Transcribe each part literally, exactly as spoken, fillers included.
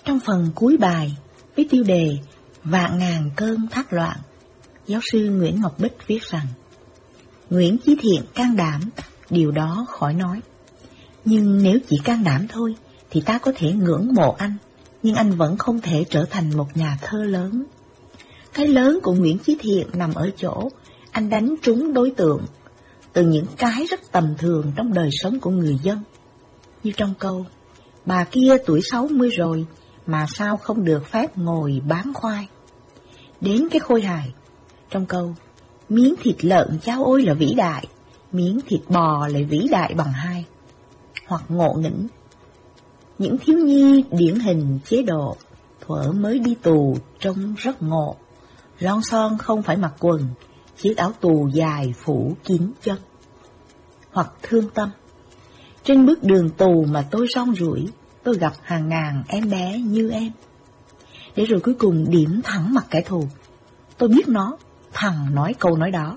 Trong phần cuối bài, với tiêu đề Vạn ngàn cơn thác loạn, giáo sư Nguyễn Ngọc Bích viết rằng: Nguyễn Chí Thiện can đảm, điều đó khỏi nói. Nhưng nếu chỉ can đảm thôi, thì ta có thể ngưỡng mộ anh, nhưng anh vẫn không thể trở thành một nhà thơ lớn. Cái lớn của Nguyễn Chí Thiện nằm ở chỗ anh đánh trúng đối tượng từ những cái rất tầm thường trong đời sống của người dân. Như trong câu, bà kia tuổi sáu mươi rồi, mà sao không được phép ngồi bán khoai. Đến cái khôi hài, trong câu, miếng thịt lợn chao ôi là vĩ đại, miếng thịt bò lại vĩ đại bằng hai. Hoặc ngộ nghĩnh, những thiếu nhi điển hình chế độ, thuở mới đi tù trông rất ngộ, lon son không phải mặc quần, chiếc áo tù dài phủ kín chân. Hoặc thương tâm, trên bước đường tù mà tôi rong ruổi, tôi gặp hàng ngàn em bé như em. Để rồi cuối cùng điểm thẳng mặt kẻ thù, tôi biết nó, thằng nói câu nói đó.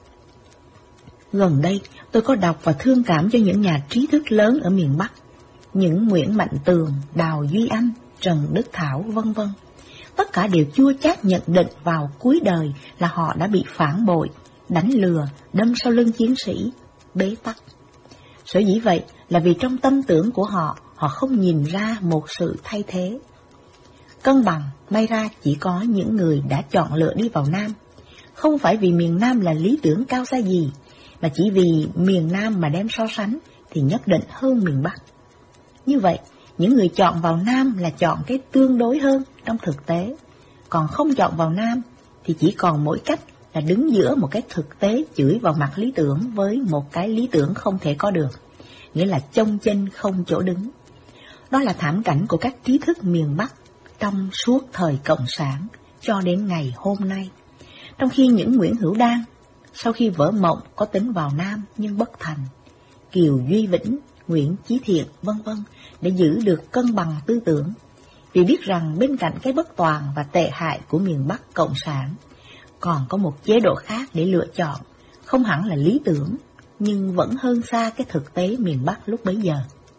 Gần đây, tôi có đọc và thương cảm cho những nhà trí thức lớn ở miền Bắc, những Nguyễn Mạnh Tường, Đào Duy Anh, Trần Đức Thảo, vân vân. Tất cả đều chua chát nhận định vào cuối đời là họ đã bị phản bội, đánh lừa, đâm sau lưng chiến sĩ, bế tắc. Sở dĩ vậy là vì trong tâm tưởng của họ, họ không nhìn ra một sự thay thế. Cân bằng may ra chỉ có những người đã chọn lựa đi vào Nam, không phải vì miền Nam là lý tưởng cao xa gì, mà chỉ vì miền Nam mà đem so sánh thì nhất định hơn miền Bắc. Như vậy, những người chọn vào Nam là chọn cái tương đối hơn trong thực tế, còn không chọn vào Nam thì chỉ còn mỗi cách là đứng giữa một cái thực tế chửi vào mặt lý tưởng với một cái lý tưởng không thể có được, nghĩa là chông chênh không chỗ đứng. Đó là thảm cảnh của các trí thức miền Bắc trong suốt thời Cộng sản cho đến ngày hôm nay. Trong khi những Nguyễn Hữu Đan, sau khi vỡ mộng có tính vào Nam nhưng bất thành, Kiều Duy Vĩnh, Nguyễn Chí Thiện, vân vân để giữ được cân bằng tư tưởng, vì biết rằng bên cạnh cái bất toàn và tệ hại của miền Bắc Cộng sản, còn có một chế độ khác để lựa chọn, không hẳn là lý tưởng, nhưng vẫn hơn xa cái thực tế miền Bắc lúc bấy giờ.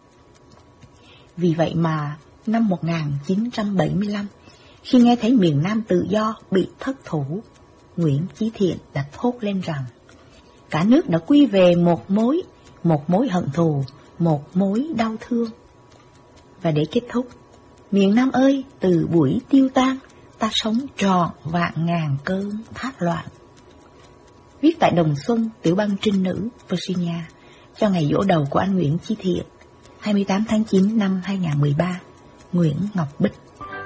Vì vậy mà năm một nghìn chín trăm bảy mươi lăm, khi nghe thấy miền Nam tự do bị thất thủ, Nguyễn Chí Thiện đã thốt lên rằng cả nước đã quy về một mối, một mối hận thù, một mối đau thương. Và để kết thúc, miền Nam ơi, từ buổi tiêu tan, ta sống trọn vạn ngàn cơn thác loạn. Viết tại Đồng Xuân, tiểu bang Trinh Nữ, Virginia, cho ngày giỗ đầu của anh Nguyễn Chí Thiện, hai mươi tám tháng chín năm hai nghìn không trăm mười ba, Nguyễn Ngọc Bích.